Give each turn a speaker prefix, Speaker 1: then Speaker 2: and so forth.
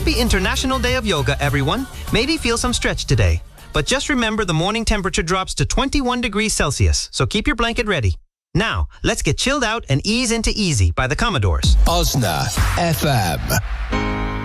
Speaker 1: Happy International Day of Yoga, everyone. Maybe feel some stretch today. But just remember the morning temperature drops to 21 degrees Celsius, so keep your blanket ready. Now, let's get chilled out and ease into Easy by the Commodores.
Speaker 2: Osna FM.